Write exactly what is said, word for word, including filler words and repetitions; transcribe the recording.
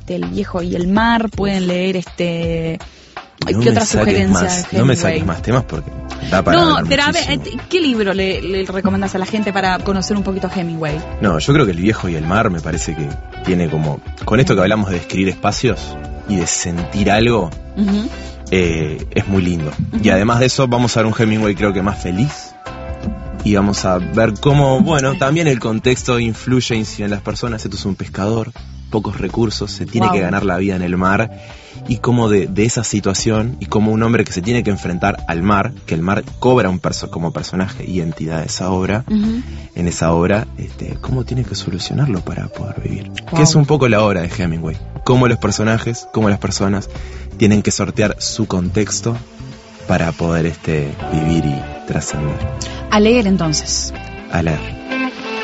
este El viejo y el mar, pueden leer este... No ¿Qué otras sugerencias? Más, no me saques más temas porque da para No, hablar pero a ver, muchísimo. ¿qué libro le, le recomendás a la gente para conocer un poquito a Hemingway? No, yo creo que El viejo y el mar me parece que tiene como... Con esto que hablamos de describir espacios y de sentir algo, uh-huh. eh, es muy lindo. Uh-huh. Y además de eso vamos a ver un Hemingway creo que más feliz. Y vamos a ver cómo, bueno, también el contexto influye, incide en las personas. Esto es un pescador, pocos recursos, se tiene wow. que ganar la vida en el mar. Y cómo de, de esa situación, y como un hombre que se tiene que enfrentar al mar, que el mar cobra un perso como personaje y entidad de esa obra, uh-huh. en esa obra, este, cómo tiene que solucionarlo para poder vivir. Wow. Que es un poco la obra de Hemingway. Cómo los personajes, cómo las personas tienen que sortear su contexto para poder este, vivir y trascender. A leer entonces. A leer.